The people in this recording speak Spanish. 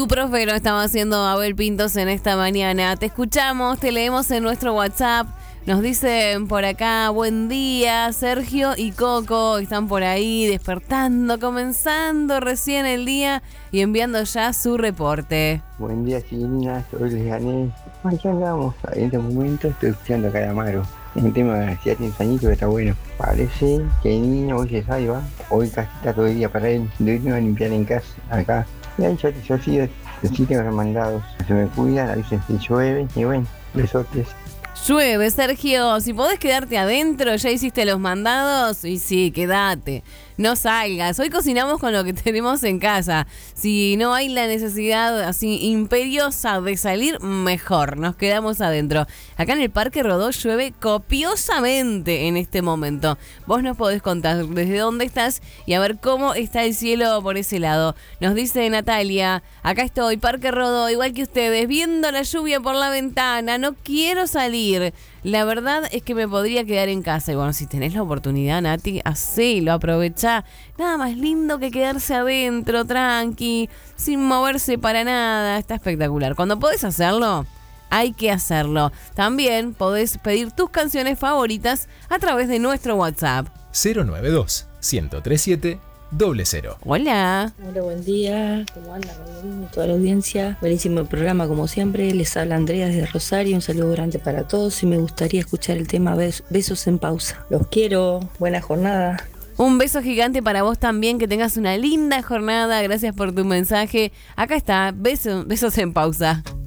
Ibuprofeno estaba haciendo Abel Pintos en esta mañana. Te escuchamos, te leemos en nuestro WhatsApp. Nos dicen por acá, buen día, Sergio y Coco están por ahí despertando, comenzando recién el día y enviando ya su reporte. Buen día, Silvina, hoy les gané. Aquí andamos, en este momento estoy escuchando a Calamaro. Un tema de ya tiene añitos que está bueno. Parece que el niño hoy se salva, hoy casi está todo el día para él, de hoy me va a limpiar en casa, acá. Y ahí yo sí tengo los mandados, se me cuidan, a veces que llueve, y bueno, besotes. Llueve, Sergio, si podés quedarte adentro, ya hiciste los mandados, y sí, quédate, no salgas. Hoy cocinamos con lo que tenemos en casa. Si no hay la necesidad así imperiosa de salir, mejor, nos quedamos adentro. Acá en el Parque Rodó llueve copiosamente en este momento. Vos nos podés contar desde dónde estás y a ver cómo está el cielo por ese lado. Nos dice Natalia, acá estoy, Parque Rodó, igual que ustedes, viendo la lluvia por la ventana, no quiero salir. La verdad es que me podría quedar en casa. Y bueno, si tenés la oportunidad, Nati, hacelo, aprovechá. Nada más lindo que quedarse adentro, tranqui, sin moverse para nada. Está espectacular. Cuando podés hacerlo, hay que hacerlo. También podés pedir tus canciones favoritas a través de nuestro WhatsApp. 092-1037-00. Hola. Hola, buen día. ¿Cómo andan? Toda la audiencia. Buenísimo el programa, como siempre. Les habla Andrea desde Rosario. Un saludo grande para todos y me gustaría escuchar el tema Besos en Pausa. Los quiero. Buena jornada. Un beso gigante para vos también, que tengas una linda jornada. Gracias por tu mensaje. Acá está, besos en pausa.